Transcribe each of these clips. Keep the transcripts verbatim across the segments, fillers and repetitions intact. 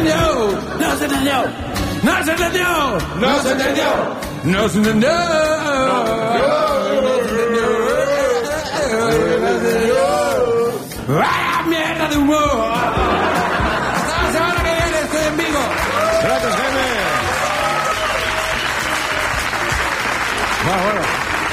entendió, no se entendió, no se entendió, no se entendió, no se entendió. ¡Vaya mierda de humor! Hasta la semana que viene estoy en vivo. Gracias, Jaime. Bueno, bueno.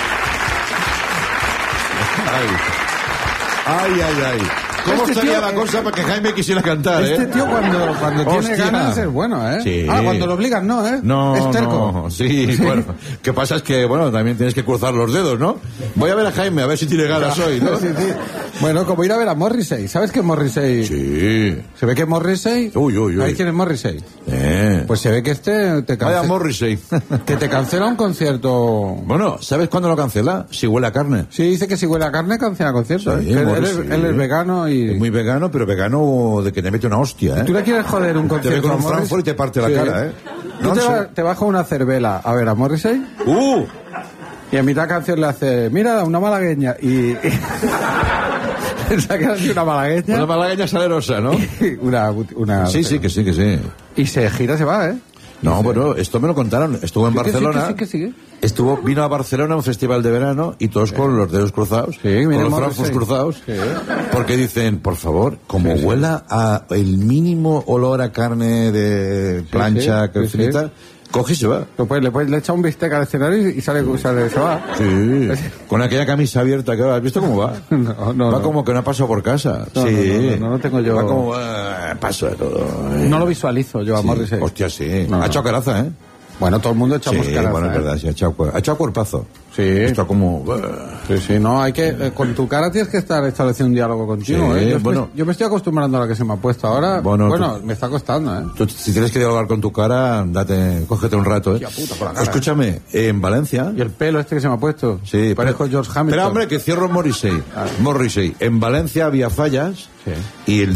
Ay, ay, ay. ay. ¿Cómo Este estaría tío, la cosa para que Jaime quisiera cantar, Este eh? tío cuando, cuando tiene Hostia. ganas es bueno, ¿eh? Sí. Ah, cuando lo obligan no, ¿eh? No, es terco. no, sí, bueno. ¿Qué pasa? Es que, bueno, también tienes que cruzar los dedos, ¿no? Voy a ver a Jaime, a ver si tiene ganas hoy, ¿no? Sí, sí. Bueno, como ir a ver a Morrissey. ¿Sabes que Morrissey? Sí. Se ve que Morrissey... Uy, uy, uy. ¿Sabes quién es Morrissey? Eh. Pues se ve que este te Vaya cancela... Morrissey. Que te cancela un concierto... Bueno, ¿sabes cuándo lo cancela? Si huele a carne. Sí, dice que si huele a carne cancela conciertos. Sí, ¿eh? Él, él Morrissey. es, él es vegano y... Es muy vegano, pero vegano de que te mete una hostia, ¿eh? ¿Tú le quieres joder un Te ve concierto con a un Morrissey? Frankfurt y te parte la Sí. cara, ¿eh? Tú No, te, sí. va- te bajas una cervela a ver a Morrissey ¡Uh! y a mitad de canción le hace, mira, una malagueña y... y saca así una malagueña. Una malagueña salerosa, ¿no? una, una... Sí, sí, que sí, que sí. Y se gira, se va, ¿eh? No, bueno, esto me lo contaron. Estuvo en Sí, que sí, Barcelona. que sí, que sí. Estuvo, vino a Barcelona a un festival de verano y todos con los dedos cruzados, Sí, con mira, los Morrissey. francos cruzados, Sí. porque dicen, por favor, como Sí, sí. huela a el mínimo olor a carne de plancha, sí, que sí, frita, sí. coge y se va. Lo puedes- le, puedes, le echa un bistec al escenario y sale, sale se va. Sí, con aquella camisa abierta que va, ¿has visto cómo va? No, no, va no. como que no ha pasado por casa. No, sí. no, no, no, no tengo yo- Va como, eh, paso de todo. No lo visualizo yo a Sí, Morrissey. hostia, sí. No, ha no. echado caraza, ¿eh? Bueno, todo el mundo echamos Sí, caraza, bueno, es ¿eh? verdad, sí, ha echado, cuer- ha echado cuerpazo. Sí. Está como... Sí, sí, no, hay que, eh, con tu cara tienes que estar estableciendo un diálogo contigo, Sí, ¿eh? Yo, bueno. me, yo me estoy acostumbrando a la que se me ha puesto ahora. Bueno, Bueno, tú- me está costando, ¿eh? Tú, si tienes que dialogar con tu cara, date, cógete un rato, ¿eh? Hostia puta, por la cara, Escúchame, en Valencia... Y el pelo este que se me ha puesto. Sí, Parezco pero- George Hamilton. Pero hombre, que cierro Morrissey. Morrissey. En Valencia había fallas Sí. y el